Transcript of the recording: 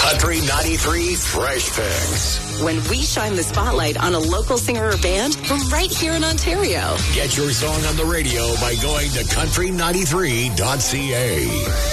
Country 93 Fresh Picks. When we shine the spotlight on a local singer or band from right here in Ontario. Get your song on the radio by going to country93.ca.